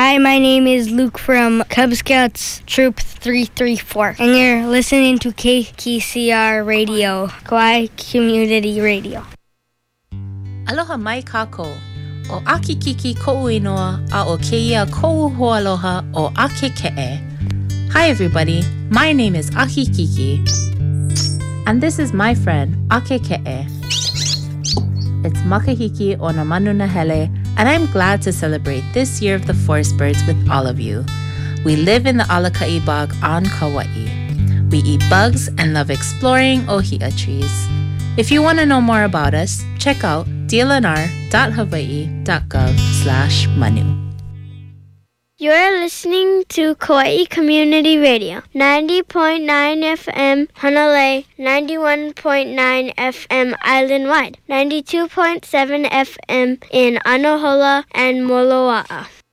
Hi, my name is Luke from Cub Scouts Troop 334, and you're listening to KKCR Radio, Kauai Community Radio. Aloha mai kākou. O Aki Kiki ko'u inoa a o keia ko'u hoaloha o Ake Ke'e. Hi everybody, my name is Aki Kiki, and this is my friend Ake Ke'e. It's Makahiki o na manu na hele, and I'm glad to celebrate this year of the forest birds with all of you. We live in the Alakai Bog on Kauai. We eat bugs and love exploring ohia trees. If you want to know more about us, check out dlnr.hawaii.gov/manu. You're listening to Kauai Community Radio, 90.9 FM Hanalei, 91.9 FM island-wide, 92.7 FM in Anohola and Moloa'a.